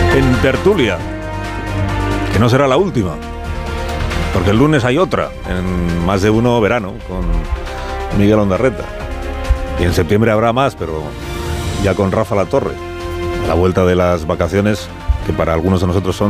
en tertulia, que no será la última, porque el lunes hay otra, en Más de Uno Verano, con Miguel Ondarreta. Y en septiembre habrá más, pero ya con Rafa Latorre, a la vuelta de las vacaciones, que para algunos de nosotros son